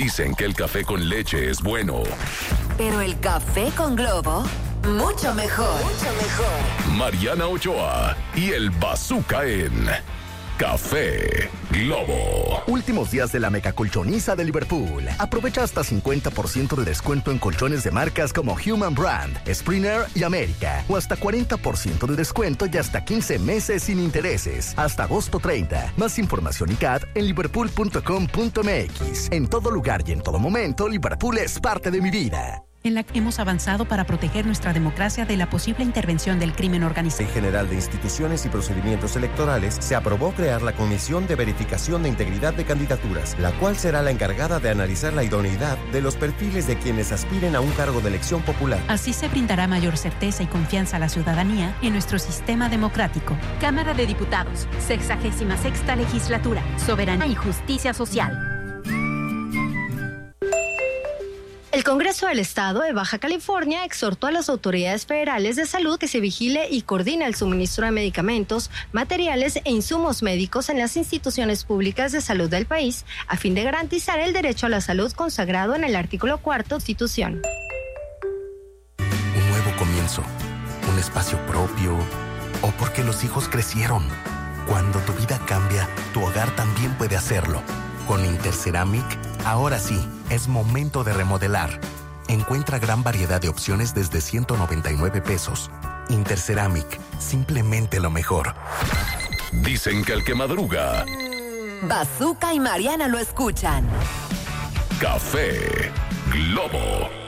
Dicen que el café con leche es bueno. Pero el café con Globo, mucho mejor. Mucho mejor. Mariana Ochoa y el Bazooka en Café Globo. Últimos días de la megacolchoniza de Liverpool. Aprovecha hasta 50% de descuento en colchones de marcas como Human Brand, Springer y América. O hasta 40% de descuento y hasta 15 meses sin intereses. Hasta agosto 30. Más información y CAD en liverpool.com.mx. En todo lugar y en todo momento, Liverpool es parte de mi vida. En la que hemos avanzado para proteger nuestra democracia de la posible intervención del crimen organizado. En General de Instituciones y Procedimientos Electorales se aprobó crear la Comisión de Verificación de Integridad de Candidaturas, la cual será la encargada de analizar la idoneidad de los perfiles de quienes aspiren a un cargo de elección popular. Así se brindará mayor certeza y confianza a la ciudadanía en nuestro sistema democrático. Cámara de Diputados, 66ª Legislatura, Soberanía y Justicia Social. El Congreso del Estado de Baja California exhortó a las autoridades federales de salud que se vigile y coordine el suministro de medicamentos, materiales e insumos médicos en las instituciones públicas de salud del país, a fin de garantizar el derecho a la salud consagrado en el artículo 4 de la Constitución. Un nuevo comienzo, un espacio propio, o porque los hijos crecieron. Cuando tu vida cambia, tu hogar también puede hacerlo. Con Interceramic, ahora sí, es momento de remodelar. Encuentra gran variedad de opciones desde 199 pesos. Interceramic, simplemente lo mejor. Dicen que el que madruga... Bazooka y Mariana lo escuchan. Café Globo.